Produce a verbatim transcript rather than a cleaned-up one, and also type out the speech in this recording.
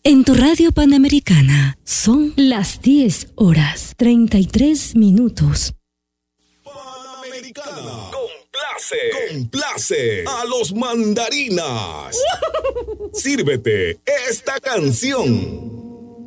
En tu radio Panamericana son las diez horas treinta y tres minutos. Panamericana complace, complace a los mandarinas. Sírvete esta canción.